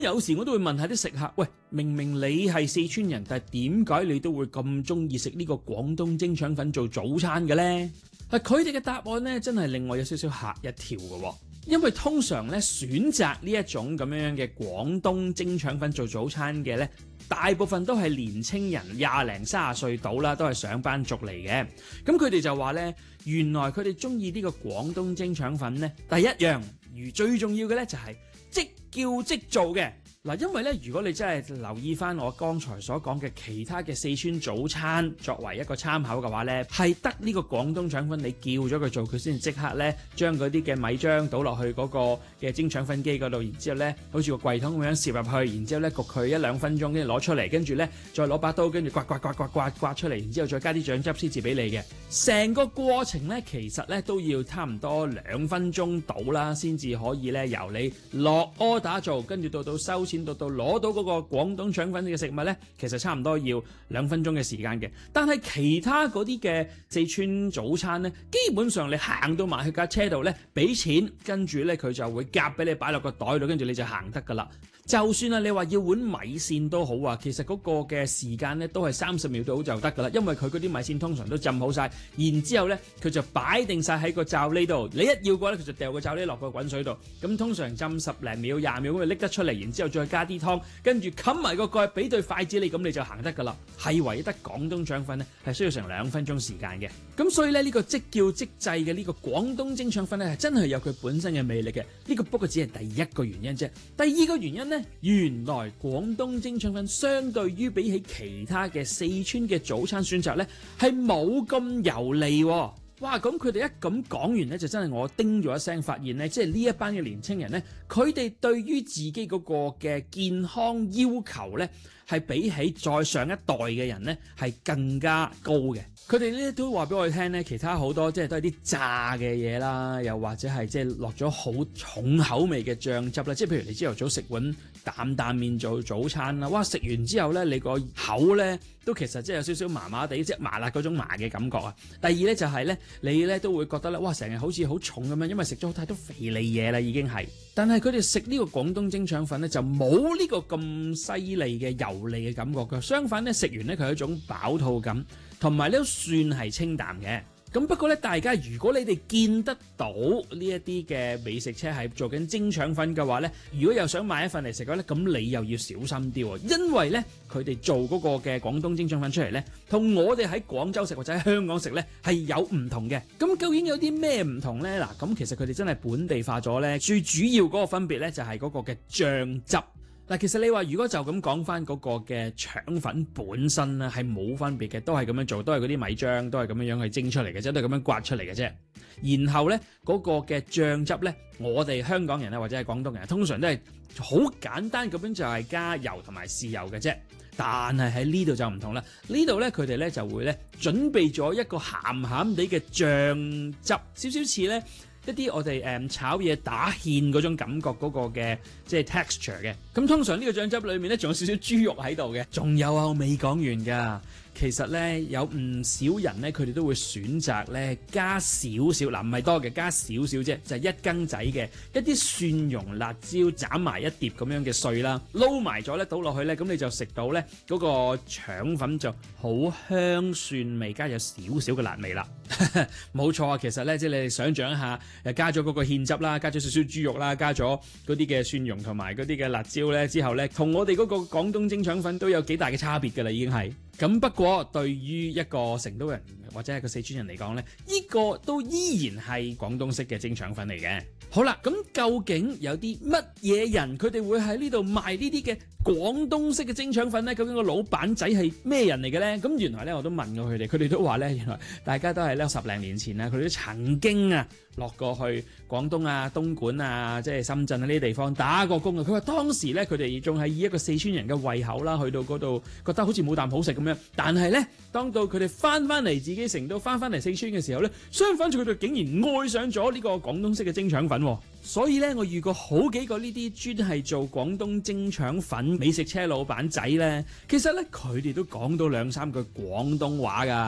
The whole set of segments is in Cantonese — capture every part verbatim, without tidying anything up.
有時我都會問下啲食客，喂，明明你係四川人，但係點解你都會咁中意食呢個廣東蒸腸粉做早餐嘅呢？嗱，佢哋嘅答案呢，真係令我有少少嚇一跳嘅，因為通常咧選擇呢一種咁樣嘅廣東蒸腸粉做早餐嘅呢，大部分都係年青人，廿零三十歲到啦，都係上班族嚟嘅。咁佢哋就話呢，原來佢哋中意呢個廣東蒸腸粉呢，第一樣如最重要嘅呢，就係即叫即做嘅。嗱，因為咧，如果你真係留意翻我剛才所講嘅其他嘅四川早餐作為一個參考嘅話咧，係得呢個廣東腸粉你叫咗佢做，佢先即刻咧將嗰啲嘅米漿倒落去嗰個嘅蒸腸粉機嗰度，然之後咧好似個櫃桶咁樣攝入去，然之後咧焗佢一兩分鐘，跟住攞出嚟，跟住咧再攞把刀跟住刮刮刮刮刮刮出嚟，然之後再加啲醬汁先至俾你嘅。成個過程咧其實咧都要差唔多兩分鐘到啦，先至可以咧由你落 order 做，跟住到到收錢到到攞到嗰個廣東腸粉嘅食物呢，其實差唔多要兩分鐘嘅時間嘅。但係其他嗰啲嘅四川早餐呢，基本上你行到埋去架車度呢，俾錢，跟住呢佢就會夾俾你擺落個袋度，跟住你就行得噶啦。就算啊，你話要碗米線都好啊，其實嗰個嘅時間呢都係三十秒到就得噶啦，因為佢嗰啲米線通常都浸好晒，然之後呢佢就擺定晒喺個罩呢度，你一要嘅話呢，佢就掉個罩呢落個滾水度，咁通常浸十零秒、廿秒咁就拎得出嚟，然之後再加啲湯，跟住冚埋個蓋，俾對筷子你，咁你就行得噶啦。係唯得廣東腸粉呢係需要成兩分鐘時間嘅，咁所以呢，呢個即叫即製嘅呢個廣東蒸腸粉呢係真係有佢本身嘅魅力嘅。呢個不過只係第一個原因啫，第二個原因呢，原來廣東蒸腸粉相對於比起其他嘅四川嘅早餐選擇呢係冇咁油膩喎。哇！咁佢哋一咁講完呢，就真係我叮咗一聲，發現呢，即係呢一班嘅年青人呢，佢哋對於自己嗰個嘅健康要求呢，係比起再上一代嘅人呢，係更加高嘅。佢哋呢都話俾我哋聽呢，其他好多即係都係啲炸嘅嘢啦，又或者係即係落咗好重口味嘅醬汁啦。即係譬如你朝頭早食碗擔擔麵做早餐啦，哇！食完之後呢，你個口呢都其實即係有少少麻麻地，即係麻辣嗰種麻嘅感覺啊。第二呢，就係呢，你呢都會覺得咧，哇！成日好似好重咁樣，因為食咗太多肥膩嘢啦，已經係。但係佢哋食呢個廣東蒸腸粉呢，就冇呢個咁犀利嘅油膩嘅感覺嘅。相反呢，食完呢，佢係一種飽肚感，同埋都算係清淡嘅。咁不過咧，大家如果你哋見得到呢一啲嘅美食車係做緊蒸腸粉嘅話咧，如果又想買一份嚟食嘅話咧，咁你又要小心啲喎，因為咧佢哋做嗰個嘅廣東蒸腸粉出嚟咧，同我哋喺廣州食或者喺香港食咧係有唔同嘅。咁究竟有啲咩唔同咧？嗱，咁其實佢哋真係本地化咗咧，最主要嗰個分別咧就係嗰個嘅醬汁。嗱，其實你話如果就咁講翻嗰個嘅腸粉本身咧，係冇分別嘅，都係咁樣做，都係嗰啲米漿，都係咁樣樣去蒸出嚟嘅啫，都係咁樣刮出嚟嘅啫。然後咧嗰個嘅醬汁咧，我哋香港人咧或者係廣東人，通常都係好簡單咁樣就係加油同埋豉油嘅啫。但係喺呢度就唔同啦，呢度咧佢哋咧就會咧準備咗一個鹹鹹地嘅醬汁，少少似咧一啲我哋誒炒嘢打芡嗰種感覺嗰個嘅即係 texture 嘅。咁通常呢個醬汁裏面咧仲有少少豬肉喺度嘅。仲有啊，我未講完㗎。其實咧有唔少人咧佢哋都會選擇咧加少少，嗱唔係多嘅，加少少啫，就係一羹仔嘅一啲蒜蓉辣椒斬埋一碟咁樣嘅碎啦，撈埋咗咧倒落去咧，咁你就食到咧嗰個腸粉就好香蒜味，加有少少嘅辣味啦。冇錯啊，其實咧即係你哋想象一下，誒加咗嗰個芡汁啦，加咗少少豬肉啦，加咗嗰啲嘅蒜蓉同埋嗰啲嘅辣椒咧之後咧，同我哋嗰個廣東蒸腸粉都有幾大嘅差別㗎啦，已經係。咁不過對於一個成都人或者係個四川人嚟講咧，呢個都依然係廣東式嘅蒸腸粉嚟嘅。好啦，咁究竟有啲乜嘢人佢哋會喺呢度賣呢啲嘅廣東式嘅蒸腸粉呢？究竟個老闆仔係咩人嚟嘅呢？咁原來咧我都問過佢哋，佢哋都話咧，原來大家都係咧十零年前啊，佢哋都曾經啊落過去廣東啊、東莞啊、即係深圳啊呢啲地方打過工啊。佢話當時咧佢哋仲係以一個四川人嘅胃口啦，去到嗰度覺得好似冇啖好食咁樣。但係咧，當到佢哋翻翻嚟自己成都，翻翻嚟四川嘅時候咧，相反佢哋竟然愛上咗呢個廣東式嘅蒸腸粉。所以咧，我遇過好幾個呢啲專係做廣東蒸腸粉美食車老闆仔咧，其實咧佢哋都講到兩三句廣東話噶。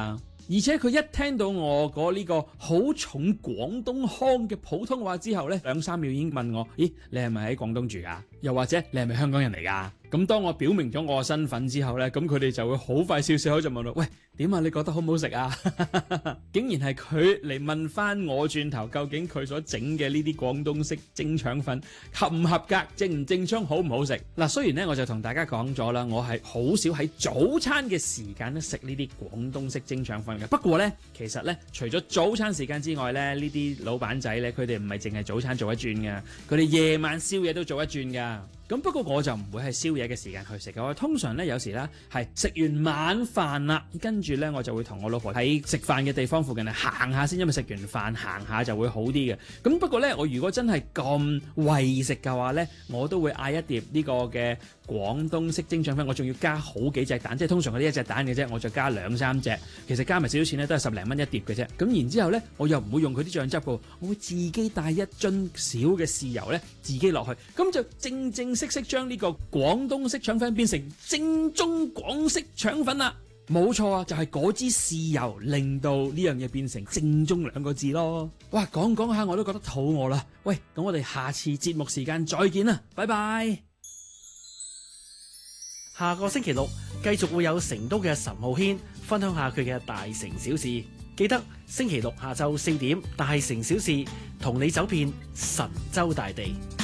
而且佢一聽到我嗰呢個好重廣東腔嘅普通話之後呢，兩三秒已經問我：咦，你係咪喺廣東住㗎？又或者你係咪香港人嚟㗎？咁當我表明咗我嘅身份之後呢，咁佢哋就會好快笑笑口就問我：喂，點啊？你覺得好唔好食啊？竟然係佢嚟問翻我轉頭，究竟佢所整嘅呢啲廣東式蒸腸粉合唔合格，正唔正宗，好唔好食？嗱，雖然呢，我就同大家講咗啦，我係好少喺早餐嘅時間咧食呢啲廣東式蒸腸粉嘅。不過呢，其實呢，除咗早餐時間之外呢，呢啲老闆仔呢，佢哋唔係淨係早餐做一轉㗎，佢哋夜晚宵夜都做一轉㗎。咁不過我就唔會係宵夜嘅時間去食嘅，我通常咧有時咧係食完晚飯啦，跟住咧我就會同我老婆喺食飯嘅地方附近啊行下先，因為食完飯行下就會好啲嘅。咁不過咧，我如果真係咁為食嘅話咧，我都會嗌一碟呢個嘅廣東式蒸腸粉，我仲要加好幾隻蛋，即係通常嗰啲一隻蛋嘅啫，我就加兩三隻，其實加埋少少錢咧都係十零蚊一碟嘅啫。咁然之後咧，我又唔會用佢啲醬汁嘅，我會自己帶一樽小嘅豉油咧，自己落去，咁就正正式式將呢個廣東式腸粉變成正宗廣式腸粉啦。冇錯啊，就係嗰支豉油令到呢樣嘢變成正宗兩個字咯。哇，講講下我都覺得肚餓啦。喂，咁我哋下次節目時間再見啦，拜拜。 下個星期六繼續會有成都嘅岑浩軒分享下佢嘅大城小事。記得星期六下晝四點，大城小事同你走遍神州大地。